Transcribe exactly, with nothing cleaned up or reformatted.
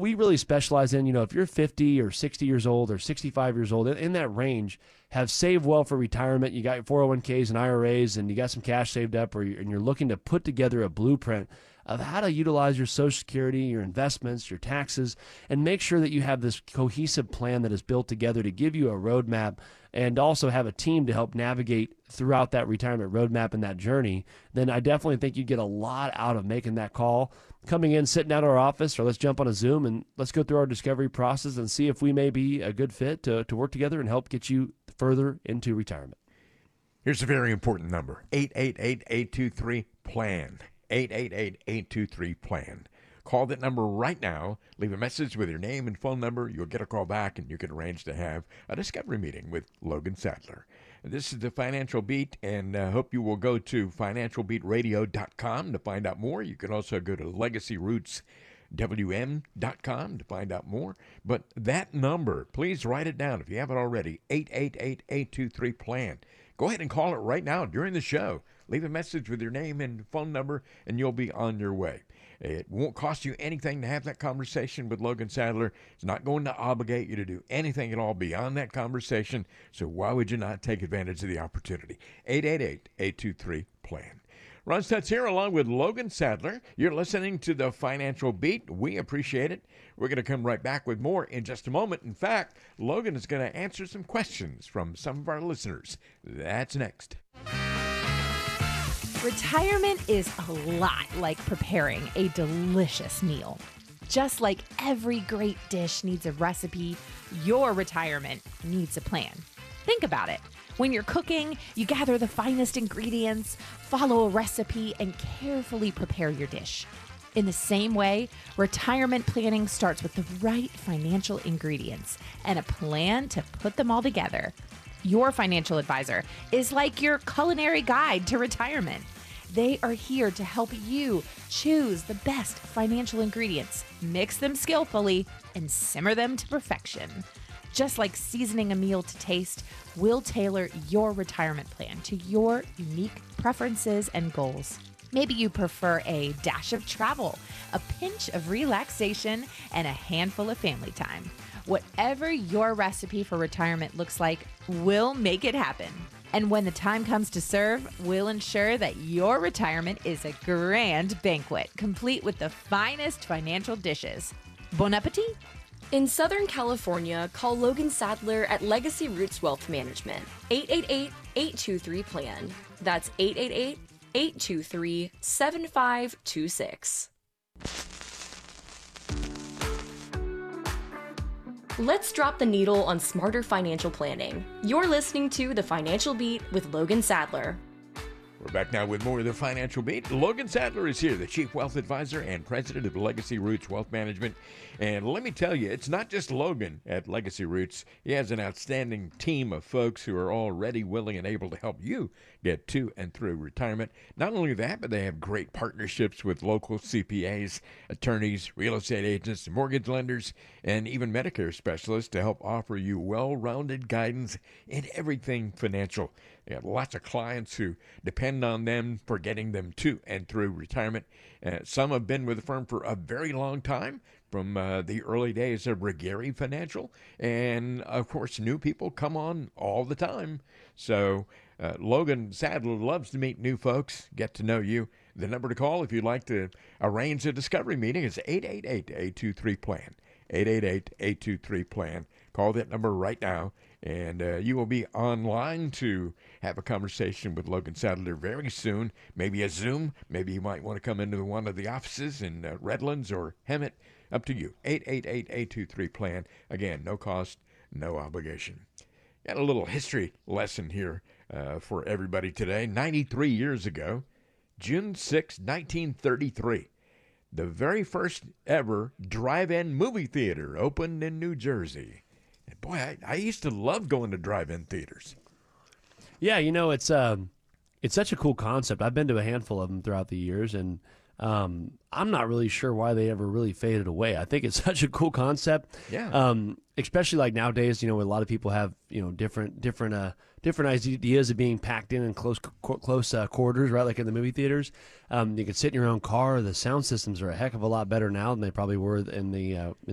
we really specialize in, you know, if you're fifty or sixty years old or sixty-five years old, in, in that range, have saved well for retirement. You got your four oh one k's and I R As, and you got some cash saved up, or you, and you're looking to put together a blueprint of how to utilize your Social Security, your investments, your taxes, and make sure that you have this cohesive plan that is built together to give you a roadmap, and also have a team to help navigate throughout that retirement roadmap and that journey, then I definitely think you get a lot out of making that call, coming in, sitting out of our office, or let's jump on a Zoom and let's go through our discovery process and see if we may be a good fit to, to work together and help get you further into retirement. Here's a very important number, eight eight eight, eight two three, PLAN. eight eight eight, eight two three, PLAN. Call that number right now. Leave a message with your name and phone number. You'll get a call back, and you can arrange to have a discovery meeting with Logan Sadler. This is the Financial Beat, and I uh, hope you will go to financial beat radio dot com to find out more. You can also go to legacy roots w m dot com to find out more. But that number, please write it down if you haven't already, eight eight eight, eight two three, PLAN. Go ahead and call it right now during the show. Leave a message with your name and phone number, and you'll be on your way. It won't cost you anything to have that conversation with Logan Sadler. It's not going to obligate you to do anything at all beyond that conversation, so why would you not take advantage of the opportunity? eight eight eight, eight two three, PLAN. Ron Stutz here along with Logan Sadler. You're listening to the Financial Beat. We appreciate it. We're going to come right back with more in just a moment. In fact, Logan is going to answer some questions from some of our listeners. That's next. Retirement is a lot like preparing a delicious meal. Just like every great dish needs a recipe, your retirement needs a plan. Think about it. When you're cooking, you gather the finest ingredients, follow a recipe, and carefully prepare your dish. In the same way, retirement planning starts with the right financial ingredients and a plan to put them all together. Your financial advisor is like your culinary guide to retirement. They are here to help you choose the best financial ingredients, mix them skillfully, and simmer them to perfection. Just like seasoning a meal to taste, we'll tailor your retirement plan to your unique preferences and goals. Maybe you prefer a dash of travel, a pinch of relaxation, and a handful of family time. Whatever your recipe for retirement looks like, we'll make it happen. And when the time comes to serve, we'll ensure that your retirement is a grand banquet, complete with the finest financial dishes. Bon appetit! In Southern California, call Logan Sadler at Legacy Roots Wealth Management, eight eight eight, eight two three, PLAN. That's eight eight eight, eight two three, seven five two six. Let's drop the needle on smarter financial planning. You're listening to The Financial Beat with Logan Sadler. We're back now with more of the Financial Beat. Logan Sadler is here, the Chief Wealth Advisor and President of Legacy Roots Wealth Management. And let me tell you, it's not just Logan at Legacy Roots. He has an outstanding team of folks who are all ready, willing, and able to help you get to and through retirement. Not only that, but they have great partnerships with local C P As, attorneys, real estate agents, mortgage lenders, and even Medicare specialists to help offer you well-rounded guidance in everything financial. They have lots of clients who depend on them for getting them to and through retirement. Uh, some have been with the firm for a very long time, from uh, the early days of Regari Financial. And, of course, new people come on all the time. So uh, Logan Sadler loves to meet new folks, get to know you. The number to call if you'd like to arrange a discovery meeting is eight eight eight, eight two three, PLAN. eight eight eight, eight two three, PLAN. Call that number right now, and uh, you will be online to have a conversation with Logan Sadler very soon. Maybe a Zoom. Maybe you might want to come into one of the offices in uh, Redlands or Hemet. Up to you. eight eight eight, eight two three, PLAN. Again, no cost, no obligation. Got a little history lesson here uh, for everybody today. ninety-three years ago, June sixth, nineteen thirty-three, the very first ever drive-in movie theater opened in New Jersey. And boy, I, I used to love going to drive-in theaters. Yeah, you know, it's um, it's such a cool concept. I've been to a handful of them throughout the years, and um, I'm not really sure why they ever really faded away. I think it's such a cool concept. Yeah. Um, especially like nowadays, you know, a lot of people have, you know, different different uh different ideas of being packed in in close close uh, quarters, right? Like in the movie theaters, um, you can sit in your own car. The sound systems are a heck of a lot better now than they probably were in the uh,